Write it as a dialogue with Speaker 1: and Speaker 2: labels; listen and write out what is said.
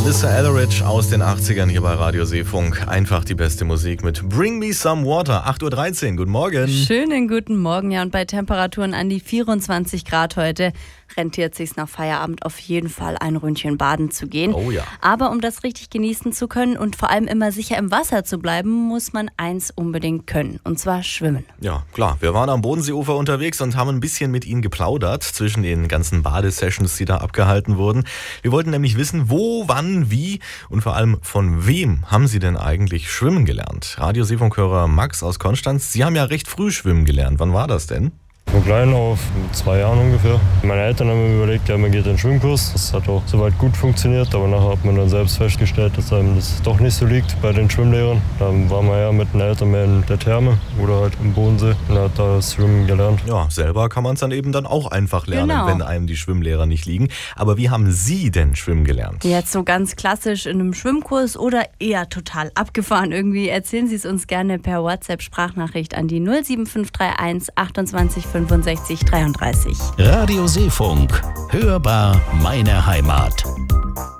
Speaker 1: Alyssa Etheridge aus den 80ern hier bei Radio Seefunk. Einfach die beste Musik mit Bring Me Some Water. 8.13 Uhr, guten Morgen.
Speaker 2: Schönen guten Morgen, ja, und bei Temperaturen an die 24 Grad heute rentiert es sich nach Feierabend auf jeden Fall ein Ründchen baden zu gehen.
Speaker 1: Oh ja.
Speaker 2: Aber um das richtig genießen zu können und vor allem immer sicher im Wasser zu bleiben, muss man eins unbedingt können, und zwar schwimmen.
Speaker 1: Ja, klar. Wir waren am Bodenseeufer unterwegs und haben ein bisschen mit Ihnen geplaudert zwischen den ganzen Badesessions, die da abgehalten wurden. Wir wollten nämlich wissen, wo, wann, wie und vor allem von wem haben Sie denn eigentlich schwimmen gelernt? Radio Seefunkhörer Max aus Konstanz, Sie haben ja recht früh schwimmen gelernt. Wann war das denn?
Speaker 3: Von klein auf, 2 Jahren ungefähr. Meine Eltern haben mir überlegt, ja, man geht in den Schwimmkurs. Das hat auch soweit gut funktioniert, aber nachher hat man dann selbst festgestellt, dass einem das doch nicht so liegt bei den Schwimmlehrern. Dann war man ja mit den Eltern mehr in der Therme oder halt im Bodensee und hat da das Schwimmen gelernt.
Speaker 1: Ja, selber kann man es dann eben dann auch einfach lernen,
Speaker 2: Genau.
Speaker 1: wenn einem die Schwimmlehrer nicht liegen. Aber wie haben Sie denn schwimmen gelernt?
Speaker 2: Jetzt so ganz klassisch in einem Schwimmkurs oder eher total abgefahren irgendwie? Erzählen Sie es uns gerne per WhatsApp-Sprachnachricht an die 07531 28 65 33.
Speaker 4: Radio Seefunk. Hörbar meine Heimat.